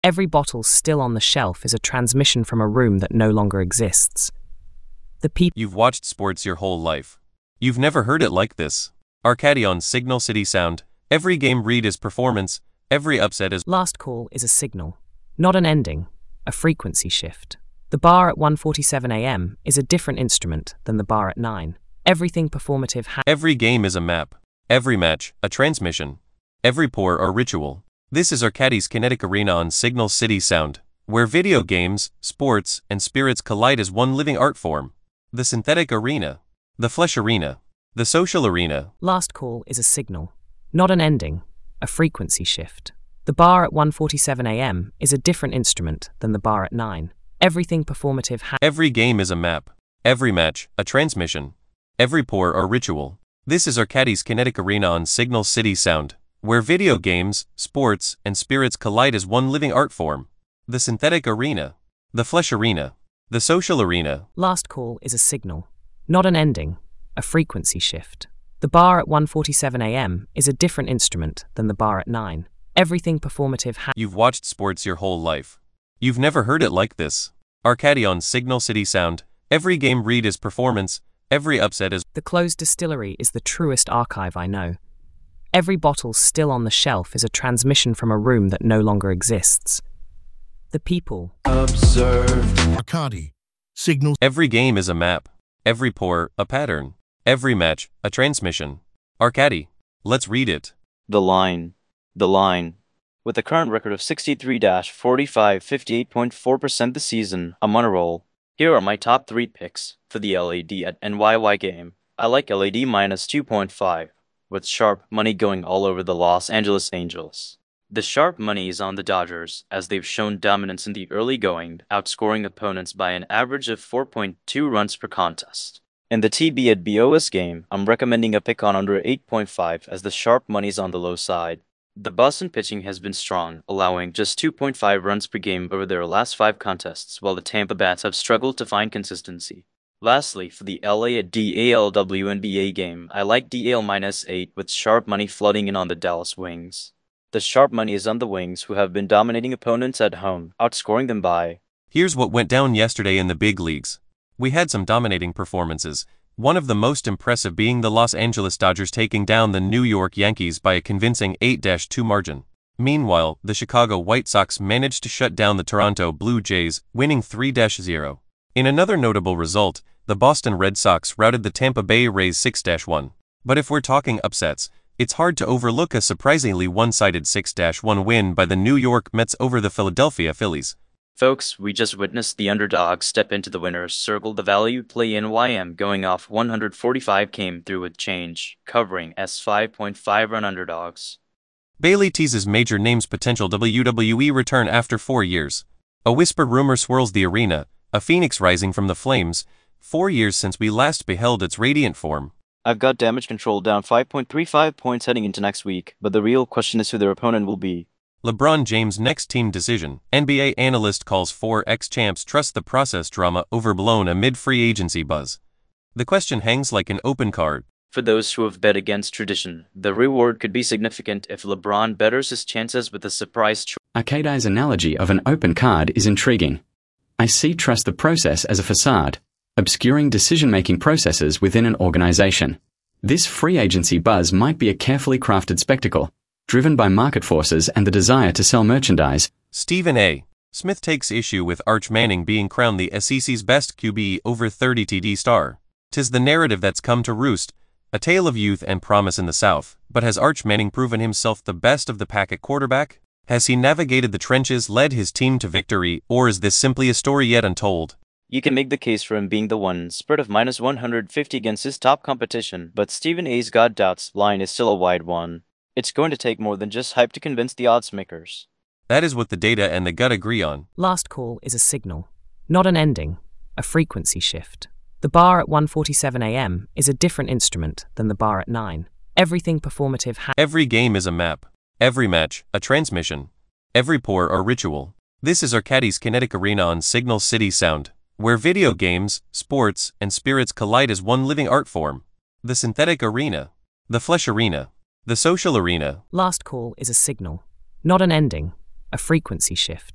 Every bottle still on the shelf is a transmission from a room that no longer exists. The people. You've watched sports your whole life. You've never heard it like this. Arcadi on Signal City Sound. Every game read is performance. Every upset is. Last call is a signal, not an ending, a frequency shift. The bar at 1:47 a.m. is a different instrument than the bar at 9. Everything performative. Every game is a map. Every match, a transmission. Every pour or ritual. This is Arcadi's Kinetic Arena on Signal City Sound, where video games, sports, and spirits collide as one living art form. The synthetic arena. The flesh arena. The social arena. Last call is a signal, not an ending, a frequency shift. The bar at 1:47 a.m. is a different instrument than the bar at 9. Everything performative. Every game is a map. Every match, a transmission. Every pour or ritual. This is Arcadi's Kinetic Arena on Signal City Sound, where video games, sports, and spirits collide as one living art form. The synthetic arena. The flesh arena. The social arena. Last call is a signal, not an ending, a frequency shift. The bar at 1:47 a.m. is a different instrument than the bar at 9. Everything performative. You've watched sports your whole life. You've never heard it like this. Arcadi on Signal City Sound. Every game read is performance. Every upset is. The closed distillery is the truest archive I know. Every bottle still on the shelf is a transmission from a room that no longer exists. The people. Observe. Arcadi. Signal. Every game is a map. Every pour, a pattern. Every match, a transmission. Arcadi. Let's read it. The line. The line. With a current record of 63-45, 58.4% this season, I'm on a roll. Here are my top 3 picks for the LAD at NYY game. I like LAD minus 2.5, with sharp money going all over the Los Angeles Angels. The sharp money is on the Dodgers, as they've shown dominance in the early going, outscoring opponents by an average of 4.2 runs per contest. In the TB at BOS game, I'm recommending a pick on under 8.5 as the sharp money's on the low side. The Boston pitching has been strong, allowing just 2.5 runs per game over their last 5 contests, while the Tampa Bats have struggled to find consistency. Lastly, for the LA at DAL WNBA game, I like DAL minus 8 with sharp money flooding in on the Dallas Wings. The sharp money is on the Wings, who have been dominating opponents at home, outscoring them by. Here's what went down yesterday in the big leagues. We had some dominating performances, one of the most impressive being the Los Angeles Dodgers taking down the New York Yankees by a convincing 8-2 margin. Meanwhile, the Chicago White Sox managed to shut down the Toronto Blue Jays, winning 3-0. In another notable result, the Boston Red Sox routed the Tampa Bay Rays 6-1. But if we're talking upsets, it's hard to overlook a surprisingly one-sided 6-1 win by the New York Mets over the Philadelphia Phillies. Folks, we just witnessed the underdog step into the winner's circle. The value play NYM going off 145 came through with change, covering S5.5 run underdogs. Bailey teases major names' potential WWE return after 4 years. A whispered rumor swirls the arena, a phoenix rising from the flames, 4 years since we last beheld its radiant form. I've got damage control down 5.35 points heading into next week, but the real question is who their opponent will be. LeBron James' next team decision. NBA analyst calls 4 ex-champs trust the process drama overblown amid free agency buzz. The question hangs like an open card. For those who have bet against tradition, the reward could be significant if LeBron betters his chances with a surprise choice. Arcadi's analogy of an open card is intriguing. I see trust the process as a facade, obscuring decision-making processes within an organization. This free agency buzz might be a carefully crafted spectacle, driven by market forces and the desire to sell merchandise. Stephen A. Smith takes issue with Arch Manning being crowned the SEC's best QB over 30 TD star. 'Tis the narrative that's come to roost, a tale of youth and promise in the South. But has Arch Manning proven himself the best of the pack at quarterback? Has he navigated the trenches, led his team to victory, or is this simply a story yet untold? You can make the case for him being the one, spread of minus 150 against his top competition, but Stephen A's got doubts. Line is still a wide one. It's going to take more than just hype to convince the odds makers. That is what the data and the gut agree on. Last call is a signal, not an ending, a frequency shift. The bar at 1:47 a.m. is a different instrument than the bar at 9. Everything performative. Every game is a map. Every match, a transmission. Every pour or ritual. This is Arcadi's Kinetic Arena on Signal City Sound, where video games, sports, and spirits collide as one living art form. The synthetic arena. The flesh arena. The social arena. Last call is a signal, not an ending, a frequency shift.